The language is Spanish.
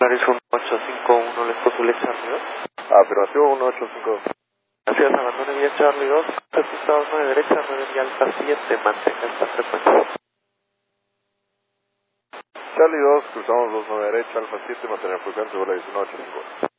Paris 1851, ¿les posible Charlie 2? Afirmativo 1852. Gracias, abandone vía Charlie 2, ajustados 9 derecha, 9 vía alfa 7, mantenga esta frecuencia. Charlie 2, cruzamos 29 derecha, alfa 7, mantener frecuencia, vuela 1985.